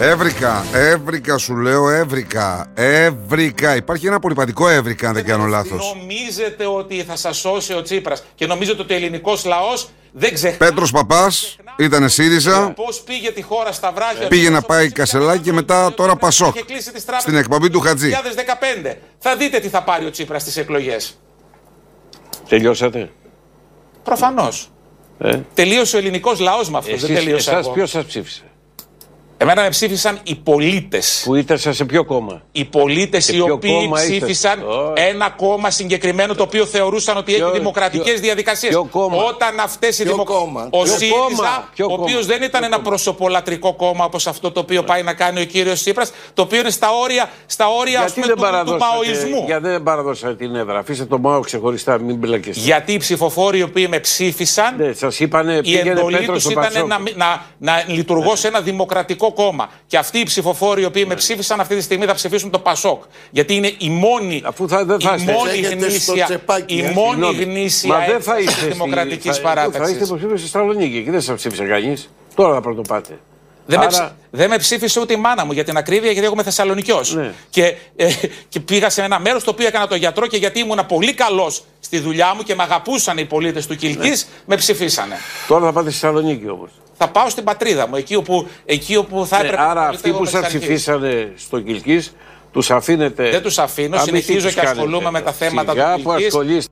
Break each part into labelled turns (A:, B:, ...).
A: Εύρικα σου λέω, Εύρικα. Υπάρχει ένα πολυπατικό Εύρικα, αν δεν κάνω λάθος.
B: Νομίζετε ότι θα σας σώσει ο Τσίπρας και νομίζετε ότι ο ελληνικός λαός δεν ξεχνά.
A: Πέτρος Παπάς, ήτανε ΣΥΡΙΖΑ.
B: Πώς πήγε τη χώρα στα βράχια.
A: Πήγε να πάει Κασελάκη και μετά τώρα Πασόκ. Στην εκπομπή του Χατζή.
B: 2015. Θα δείτε τι θα πάρει ο Τσίπρας στις εκλογές.
C: Τελειώσατε.
B: Προφανώς. Τελείωσε ο ελληνικός λαός με αυτό. Δεν τελείωσε.
C: Εσάς ποιος σας ψήφισε?
B: Εμένα με ψήφισαν οι πολίτες.
C: Που ήταν σε ποιο κόμμα?
B: Οι πολίτες οι οποίοι ψήφισαν ένα κόμμα συγκεκριμένο το οποίο θεωρούσαν ότι έχει δημοκρατικές διαδικασίες. Όταν αυτές οι ο ΣΥΡΙΖΑ, ο οποίος δεν ήταν ένα προσωπολατρικό κόμμα όπως αυτό το οποίο πάει να κάνει ο κύριος Τσίπρας, το οποίο είναι στα όρια ας πούμε, του μαοϊσμού.
C: Γιατί δεν παραδώσατε την έδρα? Αφήστε το ΜΑΟ ξεχωριστά, μην μπλακεστε.
B: Γιατί οι ψηφοφόροι οι οποίοι με ψήφισαν, η εντολή τους ήταν να λειτουργώ σε ένα δημοκρατικό κόμμα. Και αυτοί οι ψηφοφόροι οι οποίοι με ψήφισαν αυτή τη στιγμή θα ψηφίσουν το Πασόκ. Γιατί είναι η μόνη γνήσια
C: έκφραση
B: δημοκρατικής παράταξης.
C: Θα είστε υποψήφιος στη Θεσσαλονίκη και δεν σας ψήφισε κανείς. Τώρα θα πρωτοπάτε.
B: Δεν με ψήφισε ούτε η μάνα μου για την ακρίβεια, γιατί εγώ είμαι Θεσσαλονικιός. Ναι. Και πήγα σε ένα μέρος το οποίο έκανα το γιατρό και γιατί ήμουν πολύ καλός στη δουλειά μου και με αγαπούσαν οι πολίτες του Κιλκής, με ψηφίσανε.
C: Τώρα θα πάτε στη Θεσσαλονίκη όμως.
B: Θα πάω στην πατρίδα μου, εκεί όπου θα έπρεπε.
C: Άρα αυτοί που σας ψηφίσανε στο Κιλκής, τους αφήνετε?
B: Δεν τους αφήνω, συνεχίζω και ασχολούμαι με τα θέματα του Κιλκής.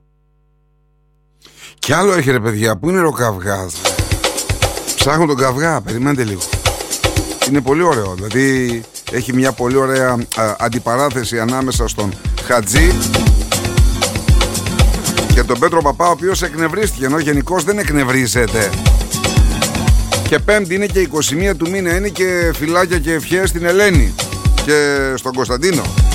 A: Κι άλλο έχει ρε παιδιά, πού είναι ο καυγάς? Ψάχνω τον καυγά, περιμένετε λίγο. Είναι πολύ ωραίο, δηλαδή έχει μια πολύ ωραία αντιπαράθεση ανάμεσα στον Χατζή και τον Πέτρο Παπά, ο οποίος εκνευρίστηκε, ενώ γενικώς δεν εκνευρίζεται. Και Πέμπτη είναι και 21 του μήνα, είναι και φιλάκια και ευχές στην Ελένη και στον Κωνσταντίνο.